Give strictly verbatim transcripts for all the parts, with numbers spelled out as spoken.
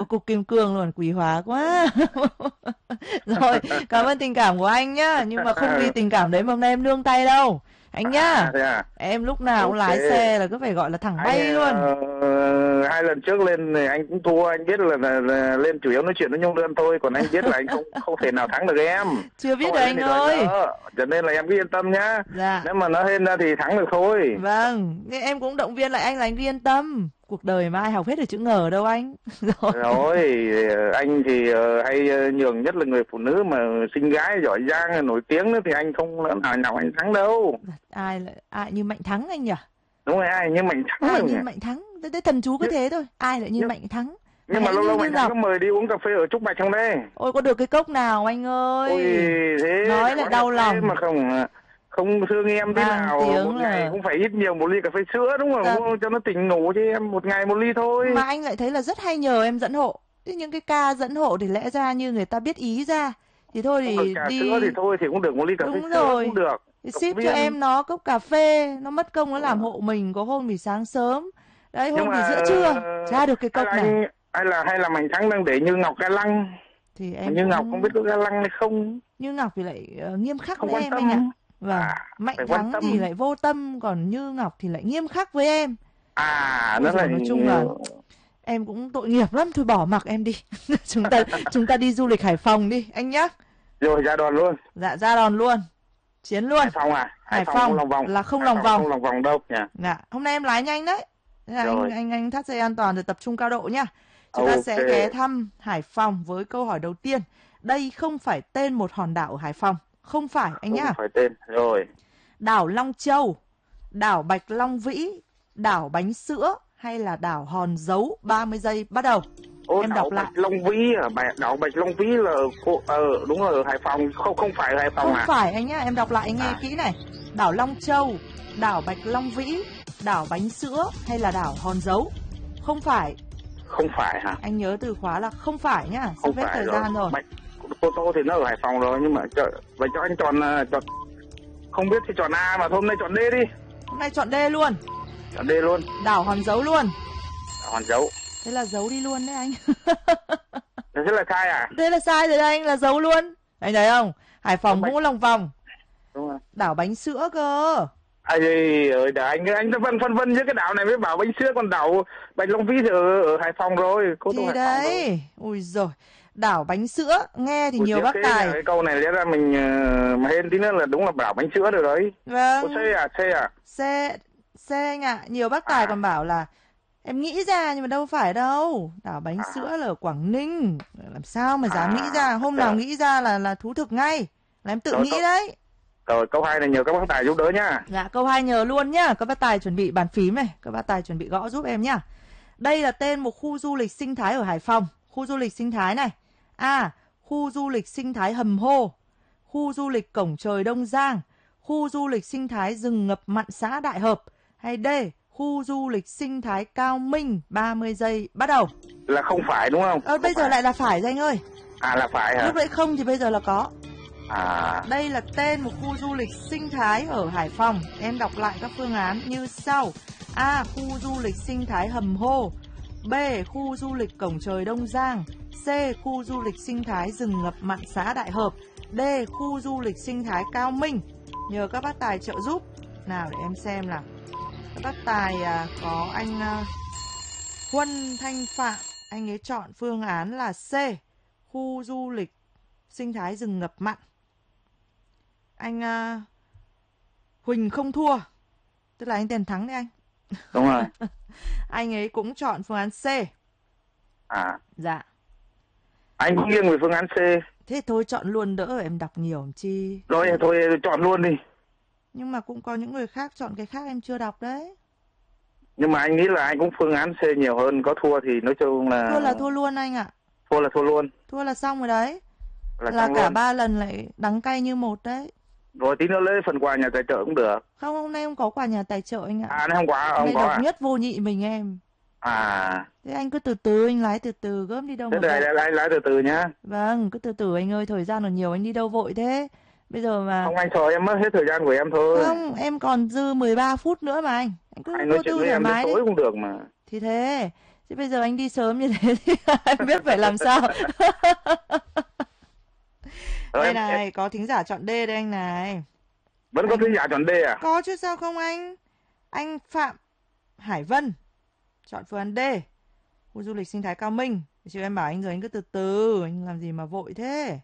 cục kim cương luôn, quý hóa quá. Rồi, cảm ơn tình cảm của anh nhá. Nhưng mà không vì tình cảm đấy mà hôm nay em nương tay đâu. Anh nhá. À, thế à? Em lúc nào cũng Ok. lái xe là cứ phải gọi là thẳng Anh bay luôn. ờ, hai lần trước lên thì anh cũng thua, anh biết là, là, là lên chủ yếu nói chuyện với Nhung Đơn thôi, còn anh biết là anh không không thể nào thắng được em. Chưa biết Không rồi phải anh lên để đòi ơi. nợ, cho nên là em cứ yên tâm nhá. Dạ. Nếu mà nó hên ra thì thắng được thôi. Vâng, nhưng em cũng động viên lại anh là anh cứ yên tâm. Cuộc đời mà ai học hết được chữ ngờ đâu anh. Rồi. Rồi, anh thì ờ, hay ờ, nhường nhất là người phụ nữ mà xinh gái giỏi giang nổi tiếng nữa thì anh không lỡ nào nào anh thắng đâu. Ai lại ai như Mạnh Thắng anh nhỉ? Đúng rồi, ai nhưng Mạnh Thắng Ai đâu như nhỉ? Mạnh Thắng? Thế, thế thần chú cứ Nhưng, thế thôi. Ai lại như nhưng, Mạnh Thắng? nhưng mà Hãy lâu như lâu Như Mạnh Thắng Ngọc. có mời đi uống cà phê ở Trúc Bạch trong đây. Ôi có được cái cốc nào anh Ôi ơi. thế Nói lại quán đau cà phê lòng. mà không không thương em thế Mang nào, tiếng một ngày là cũng phải ít nhiều một ly cà phê sữa đúng không? Dạ, Đúng không? Cho nó tỉnh ngủ chứ em, một ngày một ly thôi. mà anh lại thấy là rất hay nhờ em dẫn hộ. Thế những cái ca dẫn hộ thì lẽ ra như người ta biết ý ra. Thì thôi Không được thì trà sữa thì đi. thôi thì cũng được, một ly cà phê Đúng sữa cũng rồi. được. Thì Cốc ship cho viên. em nó cốc cà phê. Nó mất công nó làm hộ mình. Có hôm thì sáng sớm. Đấy Nhưng hôm thì mà giữa trưa. Chả được cái hay là cốc nào. anh hay là hay là Mạnh Thắng đang để Như Ngọc ga lăng. Thì Mà em Như Ngọc không biết cũng có ga lăng hay không, Như Ngọc thì lại ờ, nghiêm khắc không với quan em anh ạ. tâm. Vâng, À, Mạnh phải quan Thắng thì tâm. lại vô tâm, còn Như Ngọc thì lại nghiêm khắc với em. À, Ôi nó rồi lại nói chung là em cũng tội nghiệp lắm, thôi bỏ mặc em đi. chúng ta chúng ta đi du lịch Hải Phòng đi anh nhá. rồi ra đòn luôn. Dạ ra đòn luôn. Chiến luôn. Hải Phòng à? Hải, Hải Phòng Phòng không lòng vòng. là không Hải lòng Phòng vòng. không lòng vòng đâu nhỉ. Dạ, hôm nay em lái nhanh đấy. Thế là anh Rồi. anh anh thắt dây an toàn rồi tập trung cao độ nhá. Chúng ta Ok. sẽ ghé thăm Hải Phòng với câu hỏi đầu tiên. Đây không phải tên một hòn đảo ở Hải Phòng. Không phải anh Không nhá. phải tên. Rồi. Đảo Long Châu, đảo Bạch Long Vĩ, đảo Bánh Sữa hay là đảo Hòn Dấu? ba mươi giây bắt đầu. Ô, Em đảo đọc Bạch lại. Long Vĩ à? Bạch- Đảo Bạch Long Vĩ là ở, khu- ờ đúng rồi, ở Hải Phòng. Không không phải ở Hải Phòng Không à? phải anh nhá, em đọc lại anh nghe À. kỹ này. Đảo Long Châu, đảo Bạch Long Vĩ, đảo Bánh Sữa hay là đảo Hòn Dấu? Không phải. Không phải hả? Anh nhớ từ khóa là không phải nhá. Sắp Không hết phải thời rồi. gian rồi. Bạch Cô Tô thì nó ở Hải Phòng rồi, nhưng mà cho, vậy cho anh chọn à, chọn không biết thì chọn A, mà hôm nay chọn D đi. Hôm nay chọn D luôn. Chọn D luôn. Đảo Hòn Dấu luôn. Đảo Hòn Dấu. Thế là giấu đi luôn đấy anh. Thế là sai à? Thế là sai rồi đấy anh, là giấu luôn. Anh thấy không? Hải Phòng Đúng cũng có lòng vòng. Đúng rồi. Đảo Bánh Sữa cơ. À gì ơi, anh anh phân phân vân giữa cái đảo này với bảo Bánh Sữa, còn đảo Bạch Long Vĩ thì ở, ở Hải Phòng rồi. Cô Tô Thì Hải Phòng rồi. đấy. Ui rồi. Đảo Bánh Sữa. Nghe thì Ủa, nhiều bác thế tài. là cái câu này lẽ ra mình ờ, mà hên tí nữa là đúng là đảo Bánh Sữa rồi đấy. Vâng. Có C à? C à? C. C anh ạ. Nhiều bác tài À. còn bảo là em nghĩ ra nhưng mà đâu phải đâu. Đảo Bánh À. Sữa là ở Quảng Ninh. Làm sao mà dám À. nghĩ ra. Hôm nào nghĩ ra là là thú thực ngay. Là em tự Rồi, nghĩ câu- đấy. Rồi câu hai này nhờ các bác tài giúp đỡ nhá. Dạ câu hai nhờ luôn nhá. Các bác tài chuẩn bị bàn phím này. Các bác tài chuẩn bị gõ giúp em nhá. Đây là tên một khu du lịch sinh thái ở Hải Phòng. Khu du lịch sinh thái này. A. Khu du lịch sinh thái Hầm Hô. Khu du lịch Cổng Trời Đông Giang. Khu du lịch sinh thái rừng ngập mặn xã Đại Hợp. Hay D. Khu du lịch sinh thái Cao Minh. ba mươi giây bắt đầu. Là không phải đúng không? Ờ, Không bây giờ phải. lại là phải rồi anh ơi. À là phải hả? Lúc nãy không thì bây giờ là có. À. Đây là tên một khu du lịch sinh thái ở Hải Phòng. Em đọc lại các phương án như sau. A. Khu du lịch sinh thái Hầm Hô. B. Khu du lịch Cổng Trời Đông Giang. C. Khu du lịch sinh thái rừng ngập mặn xã Đại Hợp. D. Khu du lịch sinh thái Cao Minh. Nhờ các bác tài trợ giúp. Nào để em xem nào. Các bác tài à, có anh à, Huân Thanh Phạm. Anh ấy chọn phương án là C. Khu du lịch sinh thái rừng ngập mặn. Anh uh, Huỳnh không thua. Tức là anh tiền thắng đấy anh. Đúng rồi. Anh ấy cũng chọn phương án C. À. Dạ. Anh cũng nghiêng về phương án C. Thế thôi chọn luôn đỡ em đọc nhiều làm chi. Rồi thôi chọn luôn đi. Nhưng mà cũng có những người khác chọn cái khác em chưa đọc đấy. Nhưng mà anh nghĩ là anh cũng phương án C nhiều hơn. Có thua thì nói chung là... Thua là thua luôn anh ạ. Thua là thua luôn. Thua là xong rồi đấy. Là, Là xong cả luôn. ba lần lại đắng cay như một đấy. Rồi tí nữa lấy phần quà nhà tài trợ cũng được. Không, hôm nay không có quà nhà tài trợ anh ạ. À, hôm qua Hôm không nay có độc à? nhất vô nhị mình em. À. Thế anh cứ từ từ, anh lái từ từ, gớm đi đâu Thế mà đây vội. lái lái từ từ nhá. Vâng, cứ từ từ anh ơi, thời gian còn nhiều, anh đi đâu vội thế. Bây giờ mà... Không, anh sợ em mất hết thời gian của em thôi. Không, em còn dư mười ba phút nữa mà anh. Anh cứ Anh nói vô chuyện tư với thoải em đến mái đi. tối cũng được mà. Thì thế, Chứ bây giờ anh đi sớm như thế thì anh biết phải làm sao. Ờ, Đây em, em này, có thính giả chọn D đây anh này. vẫn có Anh thính giả chọn D à? có chứ sao không anh? Anh Phạm Hải Vân chọn phương án D, khu du lịch sinh thái Cao Minh. Chứ em bảo anh rồi anh cứ từ từ, anh làm gì mà vội thế.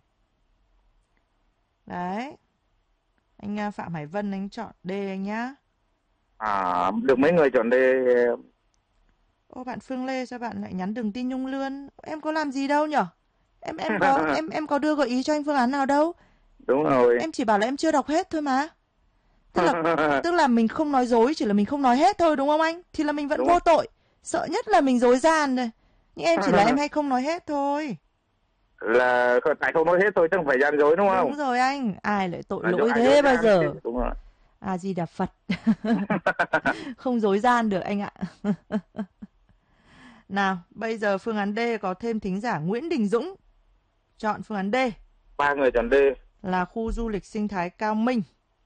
Đấy. Anh à, Phạm Hải Vân anh chọn D anh nhá. À, được mấy người chọn D. Ô bạn Phương Lê sao bạn lại nhắn đường tin Nhung Lươn? Em có làm gì đâu nhở? Em em có em em có đưa gợi ý cho anh phương án nào đâu? Đúng rồi. Em chỉ bảo là em chưa đọc hết thôi mà. Tức là tức là mình không nói dối, chỉ là mình không nói hết thôi đúng không anh? Thì là mình vẫn Đúng vô rồi. tội. Sợ nhất là mình dối gian rồi. Nhưng em chỉ là em hay không nói hết thôi. Là tại không nói hết thôi chứ không phải gian dối đúng không? Đúng rồi anh, ai lại tội Là lỗi ai thế dối bao gian giờ? chứ, đúng rồi. A Di Đà Phật. Không dối gian được anh ạ. Nào, bây giờ phương án D có thêm thính giả Nguyễn Đình Dũng. Chọn phương án D Ba người chọn D. là khu du lịch sinh thái Cao Minh.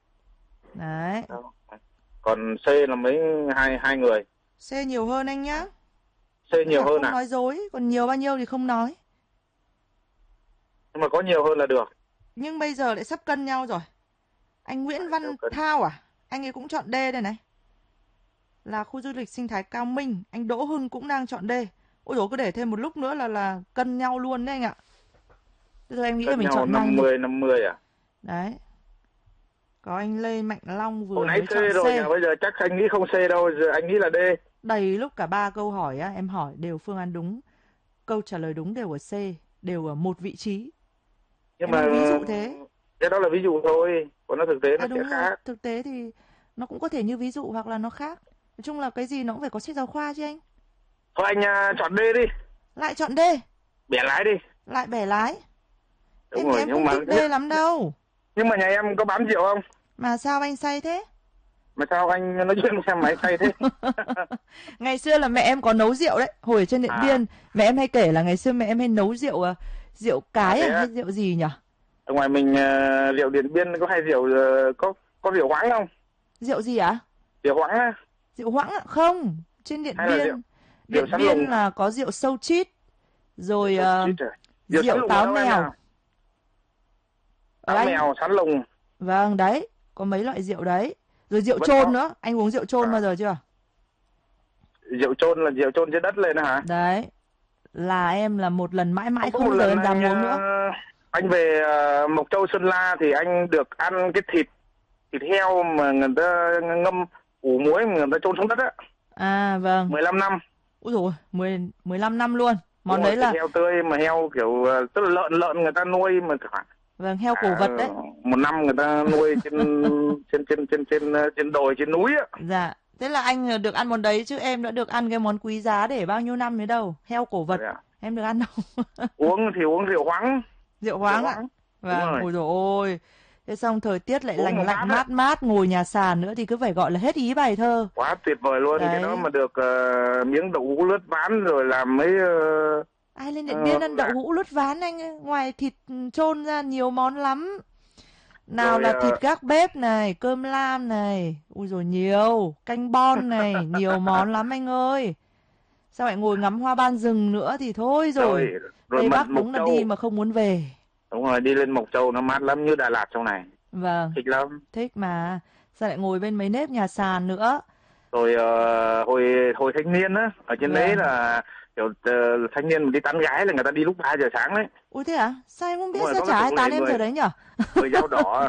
Đấy. Còn C là mấy hai hai người. C nhiều hơn anh nhá. C nhiều hơn Không à? nói dối, còn nhiều bao nhiêu thì không nói. Nhưng mà có nhiều hơn là được. Nhưng bây giờ lại sắp cân nhau rồi. Anh Nguyễn Văn Thao à? Anh ấy cũng chọn D đây này. Là khu du lịch sinh thái Cao Minh. Anh Đỗ Hưng cũng đang chọn D. Ôi dồi, cứ để thêm một lúc nữa là là cân nhau luôn đấy anh ạ. Bây giờ em nghĩ Cân là mình nhau chọn nhanh năm mươi năm mươi à? Đấy. Có anh Lê Mạnh Long vừa Hồi nãy mới C chọn rồi C. nhờ, bây giờ chắc anh nghĩ không C đâu, giờ anh nghĩ là D. Đầy lúc cả ba câu hỏi á, em hỏi đều phương án đúng. Câu trả lời đúng đều ở C, đều ở một vị trí. Nhưng Em mà ví dụ thế. cái đó là ví dụ thôi, còn nó thực tế nó À sẽ đúng rồi, khác. thực tế thì nó cũng có thể như ví dụ hoặc là nó khác. Nói chung là cái gì nó cũng phải có sách giáo khoa chứ anh. Thôi anh uh, chọn D đi. Lại chọn D. Bẻ lái đi. Lại bẻ lái. Đúng Em rồi, em nhưng không mà thích D lắm đâu. Nhưng mà nhà em có bám rượu không? Mà sao anh say thế? Mà sao anh nói chuyện xem máy say thế? Ngày xưa là mẹ em có nấu rượu đấy. Hồi ở trên Điện À. Biên, mẹ em hay kể là ngày xưa mẹ em hay nấu rượu uh, rượu cái À, à, à? hay rượu gì nhỉ? Ở ngoài mình uh, rượu Điện Biên có hay rượu uh, có có rượu hoãng không? Rượu gì ạ? Rượu hoãng á? Rượu hoãng ạ? Không, trên Điện Hay là Biên. rượu, Điện rượu Biên lùng. là có rượu sâu chít, rồi uh, rượu, rượu táo mèo. Táo anh... mèo, sắn lùng. Vâng, đấy, có mấy loại rượu đấy. Rồi rượu Vẫn trôn có. nữa, anh uống rượu trôn À. bao giờ chưa? Rượu trôn là rượu trôn trên đất lên hả? Đấy, là em là một lần mãi mãi không, không bao giờ em dám anh, uống nữa. Anh về uh, Mộc Châu Sơn La thì anh được ăn cái thịt thịt heo mà người ta ngâm ủ muối mà người ta chôn xuống đất á. À vâng. mười lăm năm. Úi dồi, mười, mười lăm năm luôn. Món Đúng đấy rồi, là... thịt heo tươi mà heo kiểu, tức là lợn lợn người ta nuôi mà Vâng, heo cổ vật đấy. Một năm người ta nuôi trên trên trên trên trên trên đồi, trên núi á. Dạ, thế là anh được ăn món đấy chứ em đã được ăn cái món quý giá để bao nhiêu năm nữa đâu. Heo cổ vật, À? em được ăn đâu. Uống thì uống rượu hoáng. Rượu hoáng ạ. Vâng, ôi dồi ôi. Thế xong thời tiết lại lành lạnh mát mát, ngồi nhà sàn nữa thì cứ phải gọi là hết ý bài thơ. Quá tuyệt vời luôn. Đấy. Cái đó mà được uh, miếng đậu hũ lướt ván rồi làm mấy... Uh, Ai lên Điện Biên uh, ăn đậu hũ lướt ván anh ấy. Ngoài thịt trôn ra nhiều món lắm. Nào rồi, là thịt uh... gác bếp này, cơm lam này. Ui dồi nhiều, canh bon này, nhiều món lắm anh ơi. Sao lại ngồi ngắm hoa ban rừng nữa thì thôi rồi. Rồi, rồi Tây Bắc đúng là đi mà không muốn về. Đúng rồi, đi lên Mộc Châu nó mát lắm, như Đà Lạt trong này. Vâng. Thích lắm. Thích mà. Sao lại ngồi bên mấy nếp nhà sàn nữa. Rồi uh, hồi hồi thanh niên á, ở trên vâng. đấy là kiểu uh, thanh niên mà đi tán gái là người ta đi lúc ba giờ sáng đấy. Ui thế à? Sao em không biết, sao chả ai tán em giờ đấy nhở? Người dao đỏ.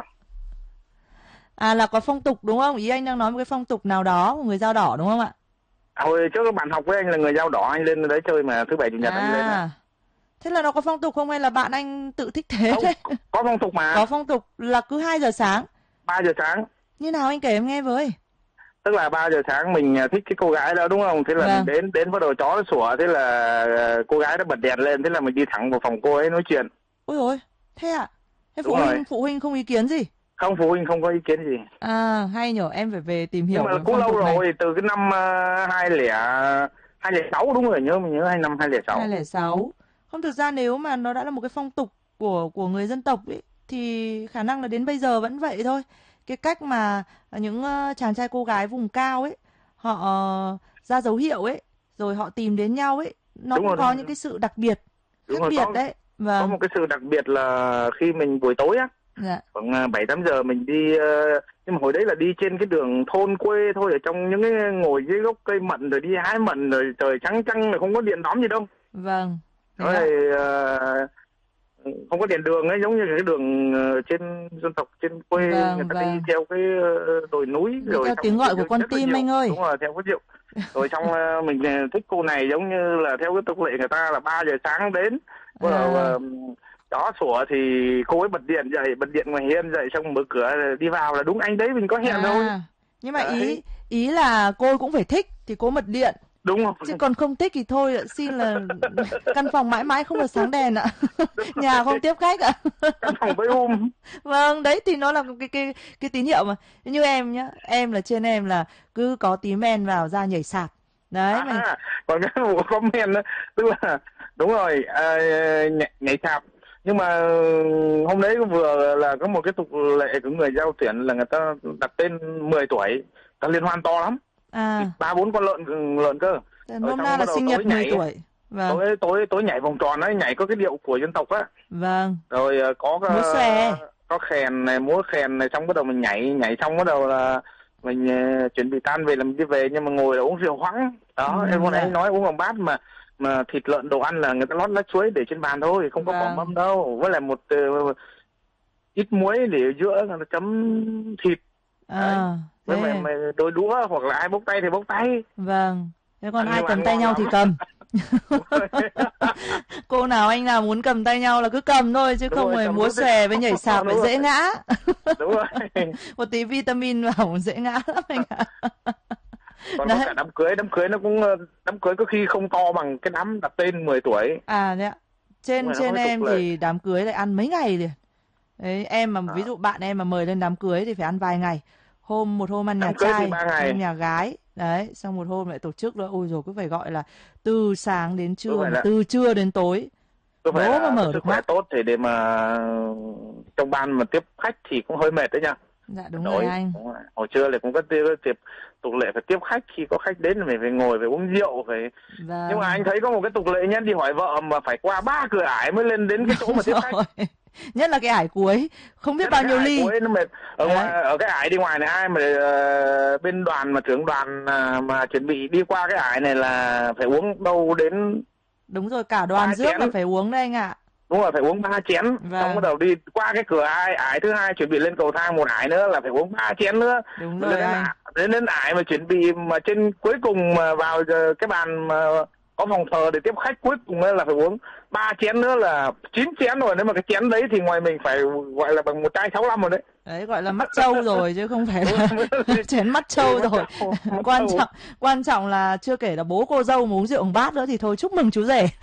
À là có phong tục đúng không? Ý anh đang nói một cái phong tục nào đó của người dao đỏ đúng không ạ? Hồi trước các bạn học với anh là người dao đỏ, anh lên đấy chơi mà thứ bảy chủ nhật à. Anh lên đó. Thế là nó có phong tục không hay là bạn anh tự thích thế không, đấy? Có phong tục mà. Có phong tục là cứ hai giờ sáng. ba giờ sáng. Như nào anh kể em nghe với. Tức là ba giờ sáng mình thích cái cô gái đó đúng không? Thế là vâng. mình đến đến bắt đầu chó nó sủa, thế là cô gái nó bật đèn lên, thế là mình đi thẳng vào phòng cô ấy nói chuyện. Ôi dồi, thế ạ? À? Thế phụ huynh, phụ huynh không ý kiến gì? Không, phụ huynh không có ý kiến gì. À, hay nhở, em phải về tìm hiểu. Nhưng mà cũng lâu rồi, này. Từ cái năm uh, hai không không sáu đúng rồi, nhớ mình nhớ hai năm hai không không sáu. hai không không sáu. Không, thực ra nếu mà nó đã là một cái phong tục của của người dân tộc ấy thì khả năng là đến bây giờ vẫn vậy thôi. Cái cách mà những uh, chàng trai cô gái vùng cao ấy họ uh, ra dấu hiệu ấy rồi họ tìm đến nhau ấy, nó Đúng cũng rồi, có đúng những rồi. cái sự đặc biệt, Đúng khác rồi, biệt có, đấy. có Vâng. một cái sự đặc biệt là khi mình buổi tối á, Dạ. khoảng à, bảy tám giờ mình đi, ờ, nhưng mà hồi đấy là đi trên cái đường thôn quê thôi, ở trong những cái ngồi dưới gốc cây mận rồi đi hái mận rồi trời trắng trăng rồi không có điện đóm gì đâu. Vâng. Thế Rồi ạ. ờ, không có đèn đường ấy, giống như cái đường ờ, trên dân tộc trên quê người Vâng, ta đi vâng. theo cái ờ, đồi núi Đi rồi theo xong tiếng cái gọi của rượu con rất là tim nhiều. anh ơi. Đúng rồi, theo cái rượu. Rồi xong ờ, mình ờ, thích cô này giống như là theo cái tục lệ người ta là ba giờ sáng đến. Bắt đầu À, ờ, chó sủa thì cô ấy bật điện dậy, bật điện ngoài hiên dậy xong mở cửa đi vào là đúng anh đấy mình có hẹn thôi. à. Nhưng mà Đấy, ý ý là cô cũng phải thích thì cô bật điện. đúng không? Chứ còn không thích thì thôi ạ, xin là căn phòng mãi mãi không được sáng đèn ạ. Đúng Nhà rồi. không tiếp khách ạ. Căn phòng với um. Vâng, đấy thì nó là cái cái cái tín hiệu mà. Như em nhá, em là trên em là cứ có tí men vào ra nhảy sạp. Đấy mà. À, còn cái vụ comment đó, tức là đúng rồi, à, nhảy, nhảy sạp. Nhưng mà hôm đấy vừa là có một cái tục lệ của người giao tuyển là người ta đặt tên mười tuổi, ta liên hoan to lắm, À, ba bốn con lợn lợn cơ. Rồi nôm na xong là bắt đầu sinh tối nhật mười nhảy, tuổi. Vâng, tối tối tối nhảy vòng tròn ấy, nhảy có cái điệu của dân tộc á. vâng. Rồi ờ, có Múa xòe. có, có khèn này, múa khèn này, xong bắt đầu mình nhảy, nhảy xong bắt đầu là mình uh, chuẩn bị tan về là mình đi về, nhưng mà ngồi là uống rượu hoắng. Đó, em Ừ, con dạ. ấy nói uống bằng bát mà mà thịt lợn đồ ăn là người ta lót lá chuối để trên bàn thôi, không có bỏ Vâng. mâm đâu. Với lại một uh, ít muối để ở giữa nó chấm thịt. Đấy. À, Với mày, thế. mày đôi đũa hoặc là ai bốc tay thì bốc tay. Vâng. Thế còn Ăn ai nhưng mà cầm ăn tay ngon nhau lắm. thì cầm. Cô nào anh nào muốn cầm tay nhau là cứ cầm thôi, chứ Đúng không rồi, phải cầm múa nút thì xòe với nhảy sạp đúng phải rồi, dễ ngã. đúng rồi. Một tí vitamin vào dễ ngã lắm anh ạ. Còn có Đấy. cả đám cưới, đám cưới nó cũng ờ, đám cưới có khi không to bằng cái đám đặt tên mười tuổi. À thế ạ. Đúng Trên rồi, nó có trên cái tục em lệ. thì đám cưới lại ăn mấy ngày liền. Đấy, em mà ví À, dụ bạn em mà mời lên đám cưới thì phải ăn vài ngày. Hôm một hôm ăn nhà đám cưới thì trai, ba hôm ngày. nhà gái. Đấy, xong một hôm lại tổ chức nữa. Ôi rồi cứ phải gọi là từ sáng đến Có trưa, phải mà là từ trưa đến tối. có phải Đố mà là có mở sức được khỏe mắt. tốt thì để mà trong ban mà tiếp khách thì cũng hơi mệt đấy nha. Dạ đúng rồi Đổi. anh. Đúng rồi. Hồi trưa thì cũng có tiếp tiếp tục lệ phải tiếp khách, khi có khách đến thì mình phải ngồi phải uống rượu phải. Nhưng mà Vâng. anh thấy có một cái tục lệ nhá, đi hỏi vợ mà phải qua ba cửa ải mới lên đến cái chỗ Đúng mà tiếp khách. rồi. Nhất là cái ải cuối, không biết Nhất là bao cái nhiêu ải ly. cuối nó mệt. Ở Đấy. ngoài ở cái ải đi ngoài này ai mà ờ, bên đoàn mà trưởng đoàn à, mà chuẩn bị đi qua cái ải này là phải uống đâu đến Đúng rồi, cả đoàn ba rước chén. là phải uống đây anh ạ. Đúng rồi, phải uống ba chén. Vâng. Xong bắt đầu đi qua cái cửa ai ải thứ hai chuẩn bị lên cầu thang một ải nữa là phải uống ba chén nữa. Đúng Rồi rồi đến anh. ải, đến đến ải mà chuẩn bị mà trên cuối cùng mà vào giờ cái bàn mà có phòng thờ để tiếp khách cuối cùng là phải uống ba chén nữa là chín chén rồi. Nếu mà cái chén đấy thì ngoài mình phải gọi là bằng một chai sáu lăm rồi đấy. Đấy gọi là mắt trâu rồi chứ không phải là chén mắt trâu Mắt rồi. trâu, mắt Quan trâu. trọng quan trọng là chưa kể là bố cô dâu mà uống rượu bằng bát nữa thì thôi chúc mừng chú rể.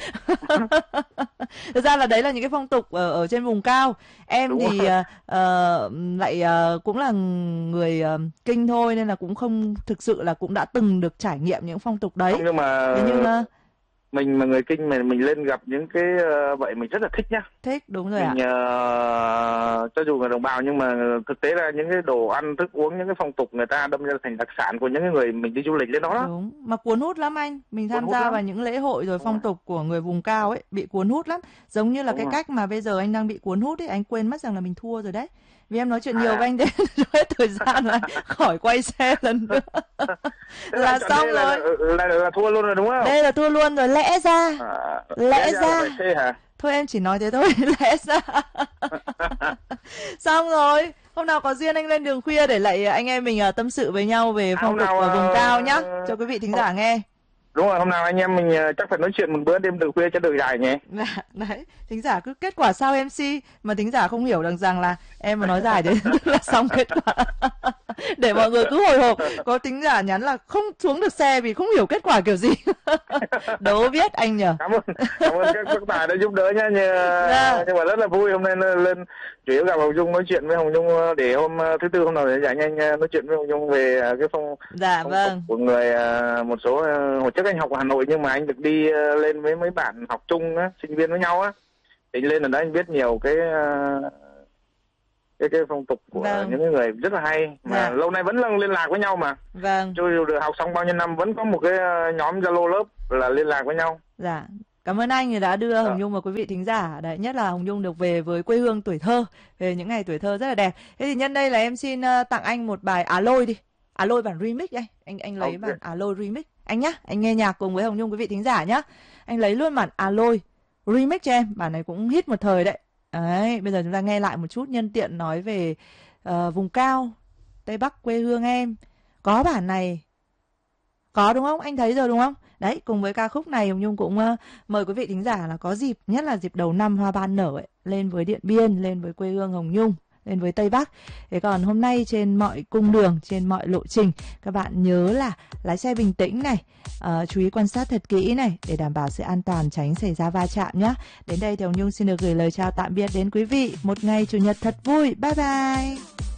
Thực ra là đấy là những cái phong tục ở ở trên vùng cao. Em Đúng thì rồi. ờ, ờ, lại ờ, cũng là người ờ, Kinh thôi nên là cũng không thực sự là cũng đã từng được trải nghiệm những phong tục đấy. Không, nhưng mà Thế nhưng ờ, mình mà người Kinh mà mình lên gặp những cái ờ, vậy mình rất là thích nhá. thích đúng rồi ạ. Mình ờ, cho dù là đồng bào nhưng mà thực tế là những cái đồ ăn thức uống, những cái phong tục người ta đâm ra thành đặc sản của những cái người mình đi du lịch lên đó đó. Đúng, mà cuốn hút lắm anh. Mình Cuốn tham hút gia lắm. vào những lễ hội rồi Đúng phong rồi. tục của người vùng cao ấy, bị cuốn hút lắm. Giống như là Đúng cái rồi. cách mà bây giờ anh đang bị cuốn hút ấy, anh quên mất rằng là mình thua rồi đấy. Vì em nói chuyện À. nhiều với anh thế hết thời gian là khỏi quay xe lần nữa. Thế Là chọn xong đây là, rồi. là, là, là thua luôn rồi đúng không? Đây là thua luôn rồi, lẽ ra. À, Lẽ ra ra. là phải chê hả? Thôi em chỉ nói thế thôi, lẽ ra. Xong rồi. Hôm nào có duyên anh lên đường khuya để lại anh em mình uh, tâm sự với nhau về À, phong hôm tục nào, ở vùng ờ, cao nhá, cho quý vị thính giả nghe. Đúng rồi, hôm nào anh em mình ờ, chắc phải nói chuyện một bữa đêm đường khuya cho được dài nhỉ. Dạ, đấy, thính giả cứ kết quả sao em xê mà thính giả không hiểu được rằng là em mà nói dài thế là xong kết quả. Để mọi người cứ hồi hộp, có thính giả nhắn là không xuống được xe vì không hiểu kết quả kiểu gì. Đố biết anh nhờ. Cảm ơn, cảm ơn các các bạn đã giúp đỡ nhá. Nhưng, Dạ. nhưng mà rất là vui hôm nay lên chủ yếu gặp Hồng Dung, nói chuyện với Hồng Dung để hôm thứ tư hôm nào để giải nhanh nói chuyện với Hồng Dung về cái phong, Dạ phong vâng. tục của người một số. Hồi trước anh học ở Hà Nội nhưng mà anh được đi lên với mấy bạn học chung á, sinh viên với nhau á, thì lên ở đó anh biết nhiều cái cái cái phong tục của Vâng. những người rất là hay mà Dạ. lâu nay vẫn là liên lạc với nhau mà. Vâng. Cho dù được học xong bao nhiêu năm vẫn có một cái ờ, nhóm Zalo lớp là liên lạc với nhau. Dạ. Cảm ơn anh đã đưa Hồng Dạ. Nhung và quý vị thính giả. Đấy, nhất là Hồng Nhung được về với quê hương tuổi thơ, về những ngày tuổi thơ rất là đẹp. Thế thì nhân đây là em xin uh, tặng anh một bài Á Lôi đi. Á Lôi bản remix anh. Anh anh lấy Ok. bản Á Lôi remix. Anh nhá, anh nghe nhạc cùng với Hồng Nhung quý vị thính giả nhá. Anh lấy luôn bản Á Lôi remix cho em. Bản này cũng hit một thời đấy. Đấy, bây giờ chúng ta nghe lại một chút, nhân tiện nói về uh, vùng cao Tây Bắc quê hương em. Có bản này. Có đúng không? Anh thấy rồi đúng không? Đấy, cùng với ca khúc này Hồng Nhung cũng uh, mời quý vị thính giả là có dịp, nhất là dịp đầu năm hoa ban nở ấy, lên với Điện Biên, lên với quê hương Hồng Nhung, lên với Tây Bắc. Thế còn hôm nay trên mọi cung đường, trên mọi lộ trình, các bạn nhớ là lái xe bình tĩnh này, uh, chú ý quan sát thật kỹ này, để đảm bảo sự an toàn, tránh xảy ra va chạm nhé. Đến đây thì Hồng Nhung xin được gửi lời chào tạm biệt đến quý vị. Một ngày Chủ nhật thật vui. Bye bye!